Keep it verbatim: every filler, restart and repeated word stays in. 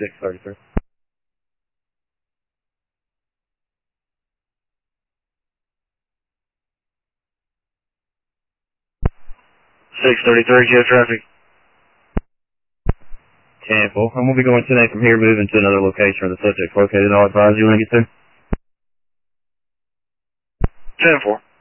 six thirty-three. six thirty-three, geo traffic. ten four. I'm going to be going ten eight from here, moving to another location where the subject's located. I'll advise you when I get there. ten four.